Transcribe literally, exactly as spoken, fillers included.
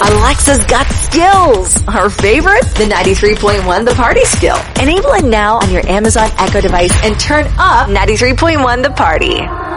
Alexa's got skills. Our favorite? The ninety-three point one The Party skill. Enable it now on your Amazon Echo device and turn up ninety-three point one The Party.